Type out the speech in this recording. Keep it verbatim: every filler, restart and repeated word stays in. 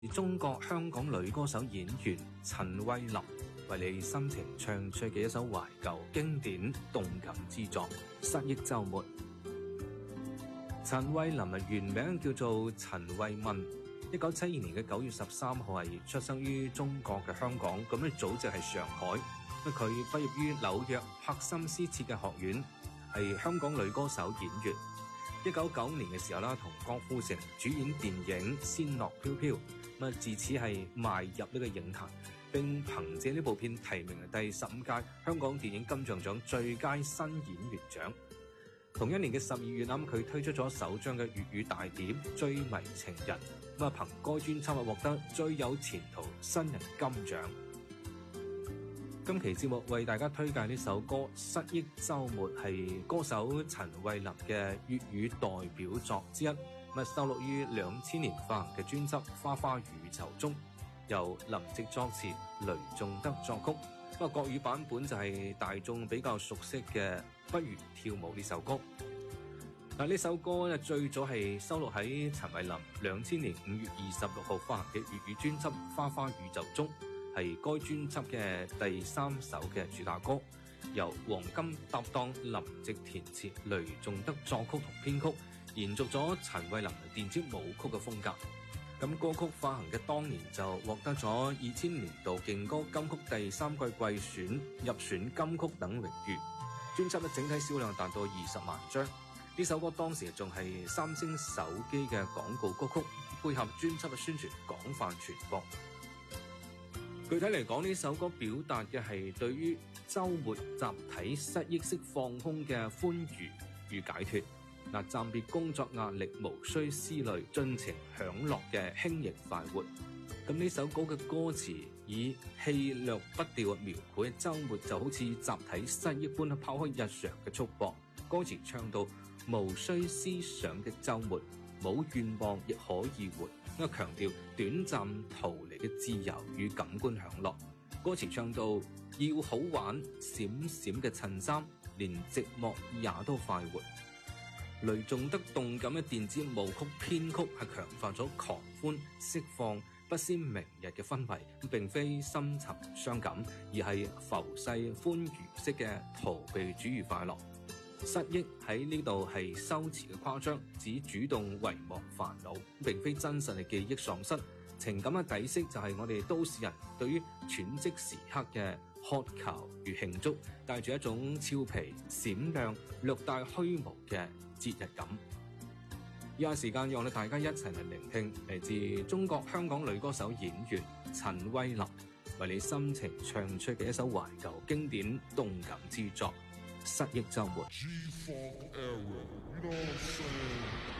中國香港女歌手演員陳慧琳為你深情唱出嘅一首懷舊經典動感之作《失憶週末》。陳慧琳啊，原名叫做陳慧敏，一九七二年嘅九月十三號係出生於中國嘅香港，咁咧祖籍係上海。咁佢畢業於紐約柏森斯設計學院，係香港女歌手演員。一九九五年嘅時候啦，同郭富城主演電影《仙樂飄飄》。咁自此係邁入呢個影壇，並憑借呢部片提名第十五屆香港電影金像獎最佳新演員獎。同一年嘅十二月，咁佢推出咗首張嘅粵語大碟《追迷情人》，咁啊憑該專輯啊獲得最有前途新人金獎。今期節目為大家推介呢首歌《失憶週末》，係歌手陳慧琳嘅粵語代表作之一。收錄於兩千年發行嘅專輯《花花宇宙》中，由林夕作詞，雷頌德作曲。不過國語版本就係大眾比較熟悉嘅《不如跳舞》呢首歌。嗱，呢首歌咧最早係收錄喺陳慧琳兩千年五月二十六號發行嘅粵語專輯《花花宇宙》中，係該專輯嘅第三首嘅主打歌，由黃金搭檔林夕填詞，雷頌德作曲同編曲。延續咗陳慧琳電子舞曲嘅風格，咁歌曲發行嘅當年就獲得咗二千年度勁歌金曲第三季季選、入選金曲等榮譽。專輯嘅整體銷量達到二十萬張。呢首歌當時仲係三星手機嘅廣告歌曲，配合專輯嘅宣傳廣泛傳播。具體嚟講，呢首歌表達嘅係對於週末集體失憶式放空嘅歡愉與解脫。嗱，暫別工作壓力，無需思慮，盡情享樂嘅輕盈快活。咁呢首歌嘅歌詞以氣略不掉描繪周末就好似集體失憶般拋開日常嘅束縛。歌詞唱到無需思想嘅周末，冇願望亦可以活。咁強調短暫逃離嘅自由與感官享樂。歌詞唱到要好玩，閃閃嘅襯衫，連寂寞也都快活。雷頌德動感嘅電子舞曲編曲係強化咗狂歡、釋放、不思明日嘅氛圍，並非深沉傷感，而係浮世歡愉式嘅逃避主義快樂。失憶喺呢度係修辭嘅誇張，指主動遺忘煩惱，並非真實嘅記憶喪失。情感嘅底色就係我哋都市人對於喘息時刻嘅渴求與慶祝，帶住一種俏皮、閃亮、略帶虛無嘅節日感。以下時間讓我哋大家一齊嚟聆聽嚟自中國香港女歌手演員陳慧琳為你深情唱出嘅一首懷舊經典動感之作《失憶週末》。